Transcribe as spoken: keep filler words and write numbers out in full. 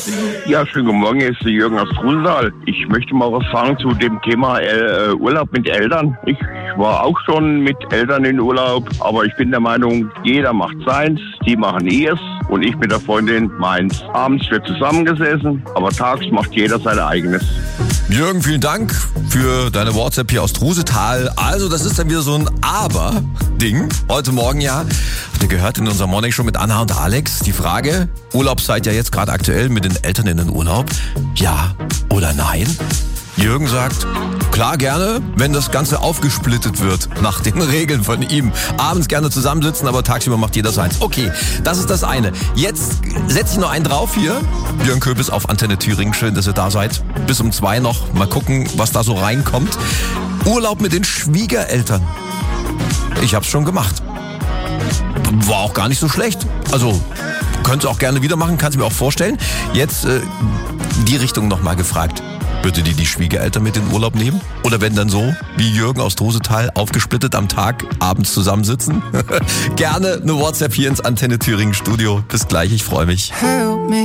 Ja, schönen guten Morgen, hier ist der Jürgen aus Trusenthal. Ich möchte mal was sagen zu dem Thema äh, Urlaub mit Eltern. Ich war auch schon mit Eltern in Urlaub, aber ich bin der Meinung, jeder macht seins, die machen ihrs und ich mit der Freundin meins. Abends wird zusammengesessen, aber tags macht jeder sein eigenes. Jürgen, vielen Dank für deine WhatsApp hier aus Trusenthal. Also, das ist dann wieder so ein Aber-Ding. Heute Morgen ja. Habt ihr gehört in unserer Morning Show mit Anna und Alex? Die Frage, Urlaubszeit ja jetzt gerade aktuell mit den Eltern in den Urlaub. Ja oder nein? Jürgen sagt, klar gerne, wenn das Ganze aufgesplittet wird nach den Regeln von ihm. Abends gerne zusammensitzen, aber tagsüber macht jeder seins. Okay, das ist das eine. Jetzt setze ich noch einen drauf hier. Björn Köbis auf Antenne Thüringen. Schön, dass ihr da seid. Bis um zwei noch. Mal gucken, was da so reinkommt. Urlaub mit den Schwiegereltern. Ich hab's schon gemacht. War auch gar nicht so schlecht. Also, könnt ihr auch gerne wieder machen, kannst du mir auch vorstellen. Jetzt äh, die Richtung nochmal gefragt. Würde die die Schwiegereltern mit in den Urlaub nehmen? Oder wenn dann so, wie Jürgen aus Trusenthal, aufgesplittet am Tag, abends zusammensitzen? Gerne eine WhatsApp hier ins Antenne Thüringen Studio. Bis gleich, ich freue mich.